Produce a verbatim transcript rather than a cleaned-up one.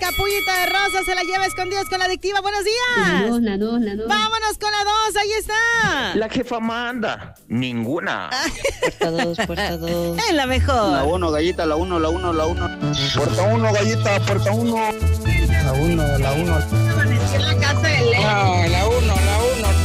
capullita de rosa se la lleva escondidos con la adictiva. Buenos días. La dos, la dos, la dos. Vámonos con la dos, ahí está. La jefa manda. Ninguna. Puerta dos, puerta dos. Es la mejor. La uno, gallita, la uno, la uno, la uno. Puerta uno, gallita, puerta uno. La uno, la uno. Amanecí en la casa de Leo. No, la uno.